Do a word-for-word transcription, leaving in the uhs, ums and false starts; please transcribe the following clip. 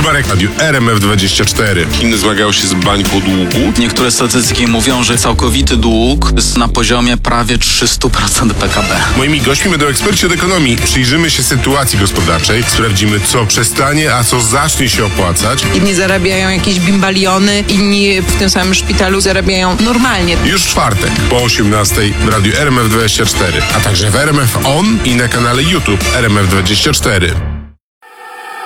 Marek, Radiu R M F dwadzieścia cztery. Chiny zmagają się z bańką długu. Niektóre statystyki mówią, że całkowity dług jest na poziomie prawie trzysta procent P K B. Moimi gośćmi będą eksperci od ekonomii. Przyjrzymy się sytuacji gospodarczej, sprawdzimy, co przestanie, a co zacznie się opłacać. Jedni zarabiają jakieś bimbaliony, inni w tym samym szpitalu zarabiają normalnie. Już w czwartek po osiemnastej w Radiu R M F dwadzieścia cztery, a także w R M F On i na kanale YouTube R M F dwadzieścia cztery.